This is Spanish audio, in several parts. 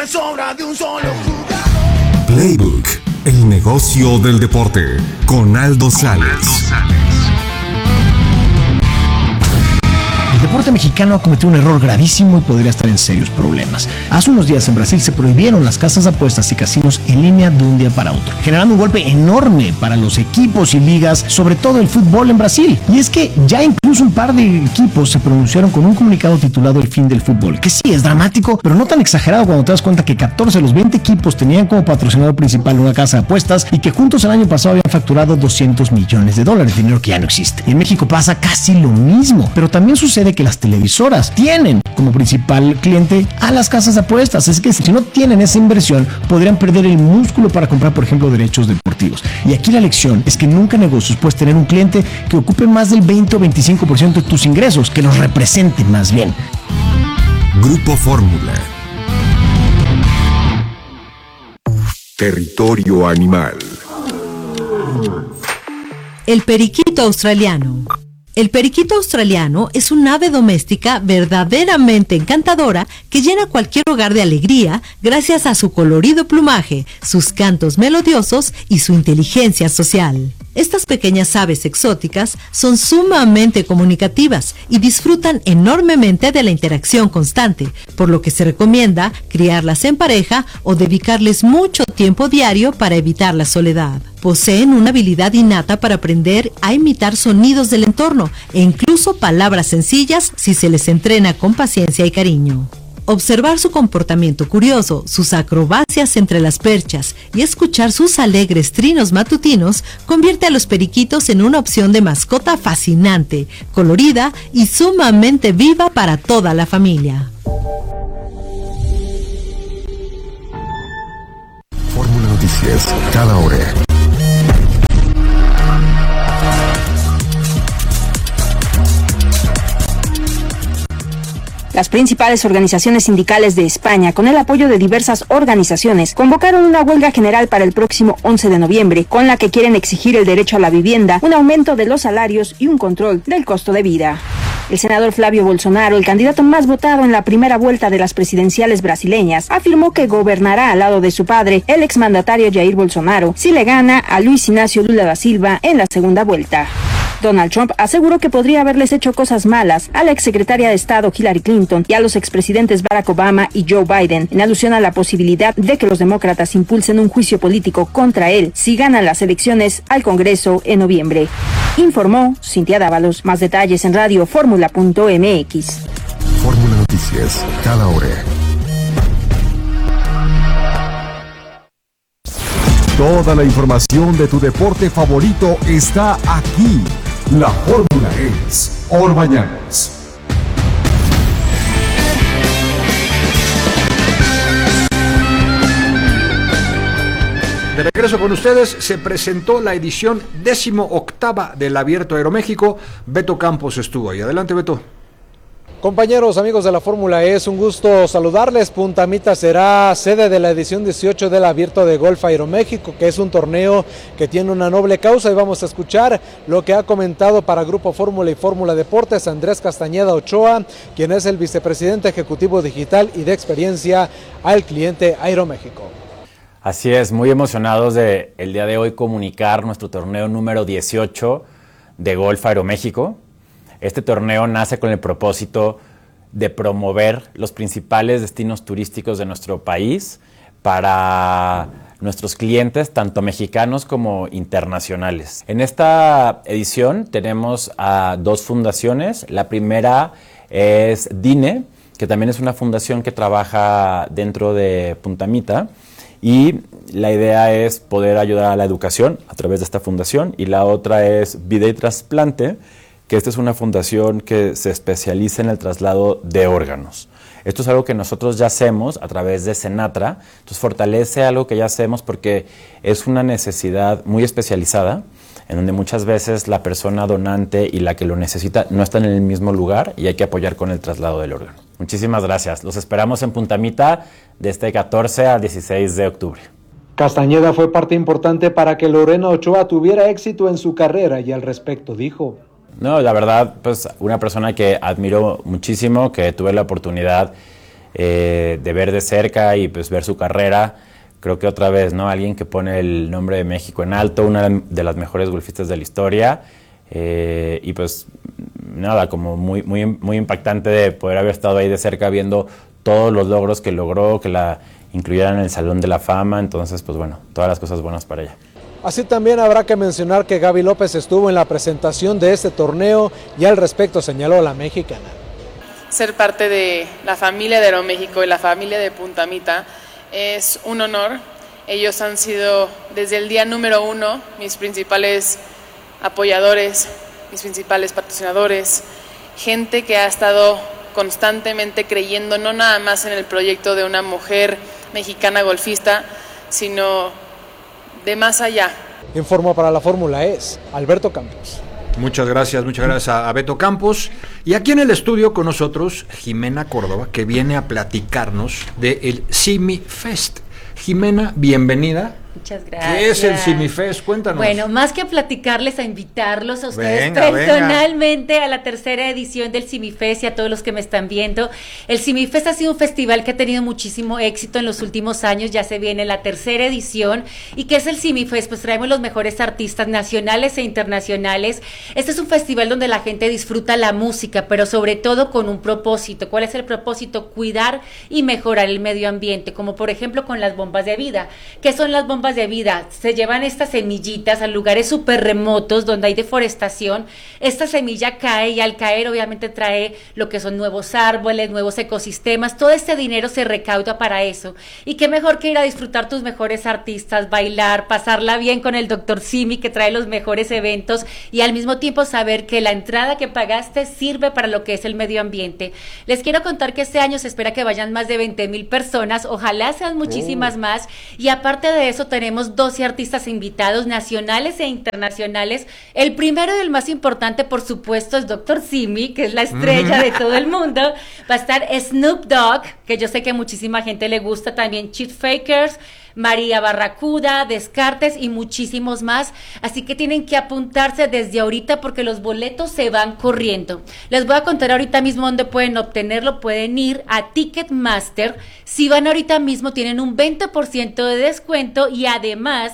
no es obra de un solo jugador. Playbook, el negocio del deporte, con Aldo Sales. El deporte mexicano ha cometido un error gravísimo y podría estar en serios problemas. Hace unos días en Brasil se prohibieron las casas de apuestas y casinos en línea de un día para otro, generando un golpe enorme para los equipos y ligas, sobre todo el fútbol en Brasil. Y es que ya incluso un par de equipos se pronunciaron con un comunicado titulado El fin del fútbol, que sí es dramático, pero no tan exagerado cuando te das cuenta que 14 de los 20 equipos tenían como patrocinador principal una casa de apuestas y que juntos el año pasado habían facturado $200 millones, dinero que ya no existe. En México pasa casi lo mismo, pero también sucede que las televisoras tienen como principal cliente a las casas de apuestas. Es que si no tienen esa inversión, podrían perder el músculo para comprar, por ejemplo, derechos deportivos. Y aquí la lección es que nunca en negocios puedes tener un cliente que ocupe más del 20 o 25% de tus ingresos, que los represente más bien. Grupo Fórmula. Territorio animal. El periquito australiano. El periquito australiano es un ave doméstica verdaderamente encantadora que llena cualquier hogar de alegría gracias a su colorido plumaje, sus cantos melodiosos y su inteligencia social. Estas pequeñas aves exóticas son sumamente comunicativas y disfrutan enormemente de la interacción constante, por lo que se recomienda criarlas en pareja o dedicarles mucho tiempo diario para evitar la soledad. Poseen una habilidad innata para aprender a imitar sonidos del entorno e incluso palabras sencillas si se les entrena con paciencia y cariño. Observar su comportamiento curioso, sus acrobacias entre las perchas y escuchar sus alegres trinos matutinos convierte a los periquitos en una opción de mascota fascinante, colorida y sumamente viva para toda la familia. Fórmula Noticias, cada hora. Las principales organizaciones sindicales de España, con el apoyo de diversas organizaciones, convocaron una huelga general para el próximo 11 de noviembre, con la que quieren exigir el derecho a la vivienda, un aumento de los salarios y un control del costo de vida. El senador Flavio Bolsonaro, el candidato más votado en la primera vuelta de las presidenciales brasileñas, afirmó que gobernará al lado de su padre, el exmandatario Jair Bolsonaro, si le gana a Luis Inácio Lula da Silva en la segunda vuelta. Donald Trump aseguró que podría haberles hecho cosas malas a la exsecretaria de Estado Hillary Clinton y a los expresidentes Barack Obama y Joe Biden, en alusión a la posibilidad de que los demócratas impulsen un juicio político contra él si ganan las elecciones al Congreso en noviembre. Informó Cintia Dávalos. Más detalles en radioformula.mx. Fórmula Noticias, cada hora. Toda la información de tu deporte favorito está aquí. La fórmula es Orbañanos. De regreso con ustedes, se presentó la edición 18ª del Abierto Aeroméxico. Beto Campos estuvo ahí. Adelante, Beto. Compañeros, amigos de la Fórmula E, es un gusto saludarles. Punta Mita será sede de la edición 18 del Abierto de Golf Aeroméxico, que es un torneo que tiene una noble causa, y vamos a escuchar lo que ha comentado para Grupo Fórmula y Fórmula Deportes Andrés Castañeda Ochoa, quien es el vicepresidente ejecutivo digital y de experiencia al cliente Aeroméxico. Así es, muy emocionados de el día de hoy comunicar nuestro torneo número 18 de Golf Aeroméxico. Este torneo nace con el propósito de promover los principales destinos turísticos de nuestro país para nuestros clientes, tanto mexicanos como internacionales. En esta edición tenemos a dos fundaciones. La primera es DINE, que también es una fundación que trabaja dentro de Punta Mita, y la idea es poder ayudar a la educación a través de esta fundación. Y la otra es Vida y Trasplante, que esta es una fundación que se especializa en el traslado de órganos. Esto es algo que nosotros ya hacemos a través de Senatra, entonces fortalece algo que ya hacemos porque es una necesidad muy especializada, en donde muchas veces la persona donante y la que lo necesita no están en el mismo lugar y hay que apoyar con el traslado del órgano. Muchísimas gracias. Los esperamos en Punta Mita de este 14 al 16 de octubre. Castañeda fue parte importante para que Lorena Ochoa tuviera éxito en su carrera y al respecto dijo: No, la verdad, pues una persona que admiro muchísimo, que tuve la oportunidad de ver de cerca y pues ver su carrera. Creo que otra vez, ¿no? Alguien que pone el nombre de México en alto, una de las mejores golfistas de la historia. Y pues nada, como muy impactante de poder haber estado ahí de cerca viendo todos los logros que logró, que la incluyeran en el Salón de la Fama. Entonces, pues bueno, todas las cosas buenas para ella. Así también habrá que mencionar que Gaby López estuvo en la presentación de este torneo y al respecto señaló la mexicana. Ser parte de la familia de Aeroméxico y la familia de Punta Mita es un honor. Ellos han sido desde el día número 1 mis principales apoyadores, mis principales patrocinadores, gente que ha estado constantemente creyendo no nada más en el proyecto de una mujer mexicana golfista, sino de más allá. Informó para la Fórmula E, Alberto Campos. Muchas gracias a Beto Campos. Y aquí en el estudio con nosotros Jimena Córdoba, que viene a platicarnos del Simi Fest. Jimena, bienvenida. Muchas gracias. ¿Qué es el Simi Fest? Cuéntanos. Bueno, más que a platicarles, a invitarlos a ustedes Venga. personalmente a la tercera edición del Simi Fest y a todos los que me están viendo. El Simi Fest ha sido un festival que ha tenido muchísimo éxito en los últimos años, ya se viene la tercera edición. ¿Y qué es el Simi Fest? Pues traemos los mejores artistas nacionales e internacionales. Este es un festival donde la gente disfruta la música, pero sobre todo con un propósito. ¿Cuál es el propósito? Cuidar y mejorar el medio ambiente, como por ejemplo con las bombas de vida. ¿Qué son las bombas de vida? Se llevan estas semillitas a lugares súper remotos donde hay deforestación. Esta semilla cae y al caer obviamente trae lo que son nuevos árboles, nuevos ecosistemas. Todo este dinero se recauda para eso. Y qué mejor que ir a disfrutar tus mejores artistas, bailar, pasarla bien con el Dr. Simi, que trae los mejores eventos, y al mismo tiempo saber que la entrada que pagaste sirve para lo que es el medio ambiente. Les quiero contar que este año se espera que vayan más de 20,000 personas, ojalá sean muchísimas más, y aparte de eso tenemos 12 artistas invitados nacionales e internacionales. El primero y el más importante, por supuesto, es Dr. Simi, que es la estrella de todo el mundo. Va a estar Snoop Dogg, que yo sé que muchísima gente le gusta, también Chet Fakers, María Barracuda, Descartes y muchísimos más, así que tienen que apuntarse desde ahorita porque los boletos se van corriendo. Les voy a contar ahorita mismo dónde pueden obtenerlo. Pueden ir a Ticketmaster. Si van ahorita mismo tienen un 20% de descuento y además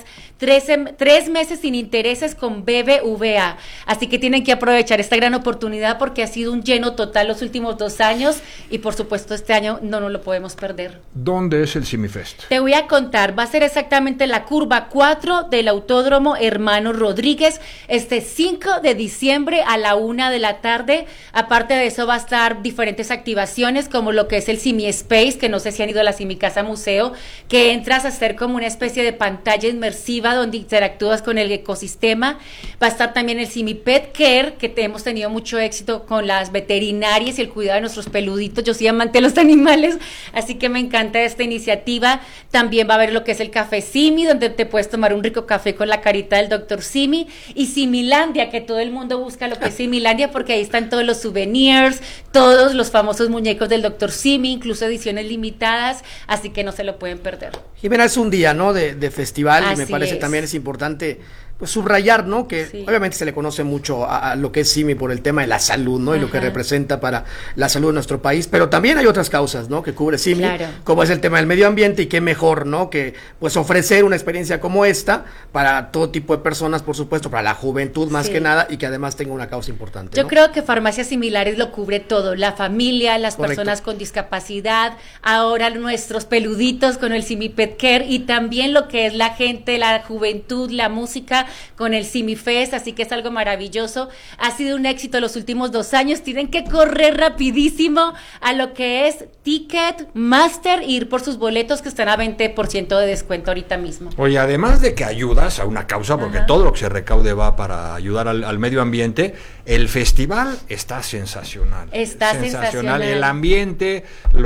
3 meses sin intereses con BBVA, así que tienen que aprovechar esta gran oportunidad porque ha sido un lleno total los últimos 2 años y por supuesto este año no nos lo podemos perder. ¿Dónde es el Simi Fest? Te voy a contar, va a ser exactamente la curva 4 del Autódromo Hermano Rodríguez, este 5 de diciembre a la 1 de la tarde. Aparte de eso va a estar diferentes activaciones como lo que es el Simi Space, que no sé si han ido a la Simi Casa Museo, que entras a hacer como una especie de pantalla inmersiva donde interactúas con el ecosistema. Va a estar también el Simi Pet Care, que hemos tenido mucho éxito con las veterinarias y el cuidado de nuestros peluditos. Yo soy amante de los animales, así que me encanta esta iniciativa. También va a haber lo que es el Café Simi, donde te puedes tomar un rico café con la carita del Dr. Simi, y Similandia, que todo el mundo busca lo que es Similandia porque ahí están todos los souvenirs, todos los famosos muñecos del Dr. Simi, incluso ediciones limitadas, así que no se lo pueden perder. Jimena, es un día, ¿no?, de festival. Así y me parece es. También es importante pues subrayar, ¿no?, que Sí. obviamente se le conoce mucho a lo que es Simi por el tema de la salud, ¿no?, y lo que representa para la salud de nuestro país, pero también hay otras causas, ¿no?, que cubre Simi, Claro. como es el tema del medio ambiente, y qué mejor, ¿no?, que pues ofrecer una experiencia como esta para todo tipo de personas, por supuesto, para la juventud más Sí. que nada, y que además tenga una causa importante, Yo ¿no? creo que Farmacias Similares lo cubre todo, la familia, las Correcto. personas con discapacidad, ahora nuestros peluditos con el Simi Pet Care y también lo que es la gente, la juventud, la música con el Simi Fest, así que es algo maravilloso. Ha sido un éxito los últimos 2 años, tienen que correr rapidísimo a lo que es Ticketmaster e ir por sus boletos que están a 20% de descuento ahorita mismo. Oye, además de que ayudas a una causa, porque todo lo que se recaude va para ayudar al medio ambiente, el festival está sensacional. Está sensacional. El ambiente,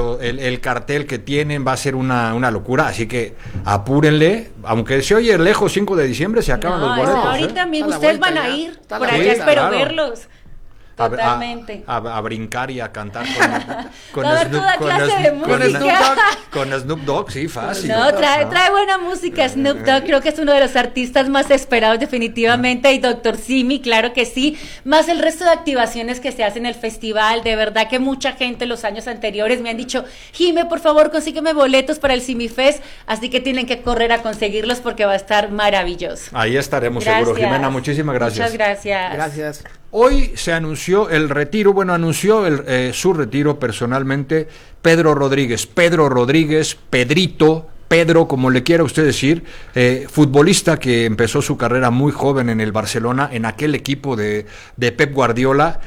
el cartel que tienen va a ser una locura, así que apúrenle, aunque se oye lejos, 5 de diciembre se acaban los No, boletos. ahorita mismo Está a la ustedes vuelta van a ya. ir, Está a por la allá vuelta, espero claro. verlos. A- Totalmente. A brincar y a cantar con Va a haber toda clase de Con música. Snoop Dogg. Con Snoop Dogg, sí, fácil. No, trae buena música. Snoop Dogg creo que es uno de los artistas más esperados definitivamente, y Dr. Simi, claro que sí, más el resto de activaciones que se hacen en el festival. De verdad que mucha gente los años anteriores me han dicho, Jime, por favor, consígueme boletos para el Simi Fest, así que tienen que correr a conseguirlos porque va a estar maravilloso. Ahí estaremos seguro, Jimena, muchísimas gracias. Muchas gracias. Gracias. Hoy se anunció el retiro, su retiro personalmente Pedro Rodríguez, Pedrito, Pedro, como le quiera usted decir, futbolista que empezó su carrera muy joven en el Barcelona, en aquel equipo de Pep Guardiola,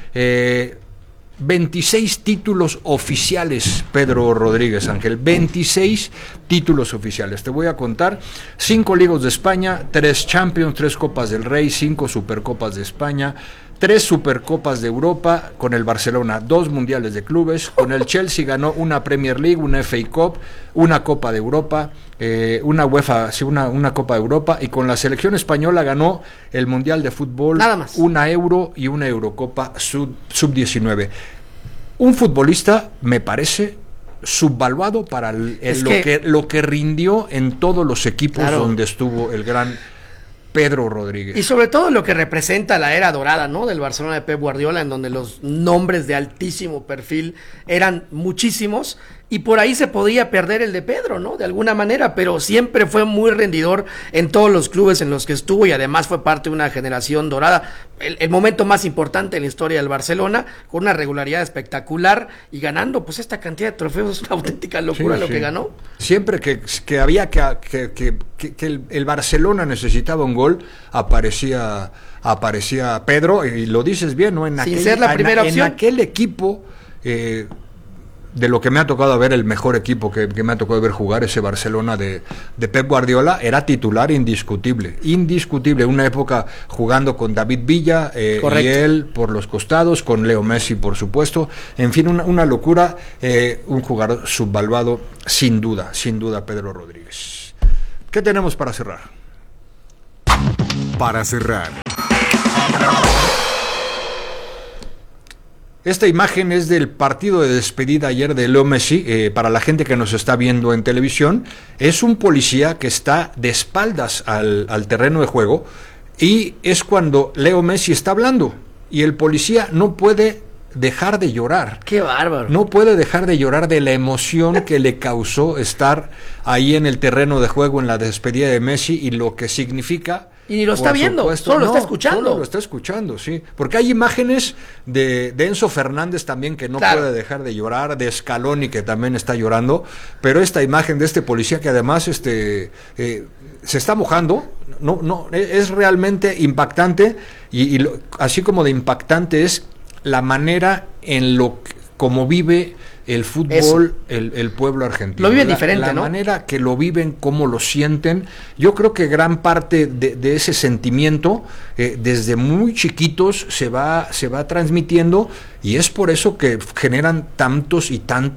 26 títulos oficiales, Pedro Rodríguez, Ángel, 26 títulos oficiales. Te voy a contar: 5 Ligas de España, 3 Champions, 3 Copas del Rey, 5 Supercopas de España, 3 Supercopas de Europa con el Barcelona, 2 Mundiales de Clubes, con el Chelsea ganó una Premier League, una FA Cup, una Copa de Europa, una UEFA, sí, una Copa de Europa, y con la selección española ganó el Mundial de Fútbol, nada más, una Euro y una Eurocopa Sub-19. Un futbolista, me parece, subvaluado para lo que rindió en todos los equipos donde estuvo el gran Pedro Rodríguez. Y sobre todo lo que representa la era dorada, ¿no?, del Barcelona de Pep Guardiola, en donde los nombres de altísimo perfil eran muchísimos, y por ahí se podía perder el de Pedro, ¿no?, de alguna manera, pero siempre fue muy rendidor en todos los clubes en los que estuvo, y además fue parte de una generación dorada, el momento más importante en la historia del Barcelona, con una regularidad espectacular, y ganando pues esta cantidad de trofeos, una auténtica locura lo que ganó. Siempre que había que el Barcelona necesitaba un gol, aparecía Pedro, y lo dices bien, ¿no? Sin ser la primera opción. En aquel equipo, de lo que me ha tocado ver, el mejor equipo que me ha tocado ver jugar, ese Barcelona de Pep Guardiola, era titular indiscutible, una época jugando con David Villa, y él por los costados, con Leo Messi por supuesto, en fin, una locura, un jugador subvaluado sin duda Pedro Rodríguez. ¿Qué tenemos para cerrar? Para cerrar, esta imagen es del partido de despedida ayer de Leo Messi. Para la gente que nos está viendo en televisión, es un policía que está de espaldas al terreno de juego, y es cuando Leo Messi está hablando, y el policía no puede dejar de llorar. ¡Qué bárbaro! No puede dejar de llorar de la emoción que le causó estar ahí en el terreno de juego en la despedida de Messi, y lo que significa. Y ni lo está viendo, solo lo está escuchando. Solo lo está escuchando, sí. Porque hay imágenes de Enzo Fernández también, que no puede dejar de llorar, de Scaloni, que también está llorando, pero esta imagen de este policía, que además se está mojando, no es realmente impactante, y así como de impactante es la manera en como vive el fútbol, el pueblo argentino. Lo viven diferente, ¿no? La manera que lo viven, cómo lo sienten. Yo creo que gran parte de ese sentimiento, desde muy chiquitos, se va transmitiendo, y es por eso que generan tantos y tan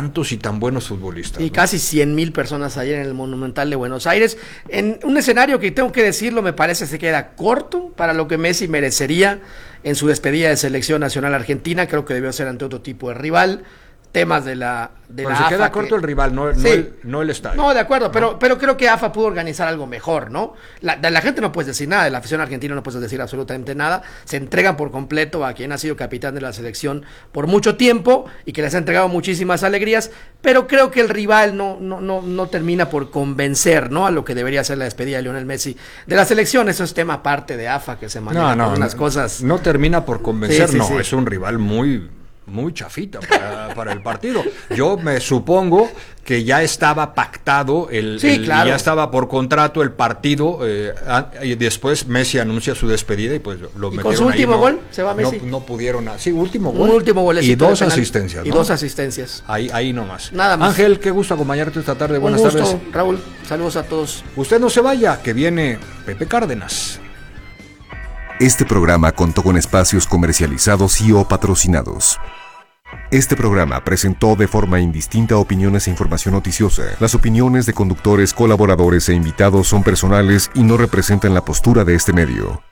buenos futbolistas. Y ¿no? Casi 100,000 personas ayer en el Monumental de Buenos Aires, en un escenario que, tengo que decirlo, me parece se queda corto para lo que Messi merecería en su despedida de selección nacional argentina. Creo que debió ser ante otro tipo de rival. Temas de la pero se queda corto el rival, no el estadio. No, de acuerdo, pero creo que AFA pudo organizar algo mejor, ¿no? La gente no puede decir nada, de la afición argentina no puedes decir absolutamente nada. Se entregan por completo a quien ha sido capitán de la selección por mucho tiempo y que les ha entregado muchísimas alegrías, pero creo que el rival no termina por convencer, ¿no?, a lo que debería ser la despedida de Lionel Messi de la selección. Eso es tema aparte de AFA, que se maneja con unas cosas. No termina por convencer, sí. Es un rival muy chafita para el partido. Yo me supongo que ya estaba pactado ya estaba por contrato el partido, y después Messi anuncia su despedida, y pues lo metieron. ¿Con su último gol se va Messi? No pudieron. Sí, último gol. Un último gol y 2 asistencias. Y 2 asistencias. Ahí nomás. Nada más. Ángel, qué gusto acompañarte esta tarde. Buenas tardes. Raúl, saludos a todos. Usted no se vaya, que viene Pepe Cárdenas. Este programa contó con espacios comercializados y o patrocinados. Este programa presentó de forma indistinta opiniones e información noticiosa. Las opiniones de conductores, colaboradores e invitados son personales y no representan la postura de este medio.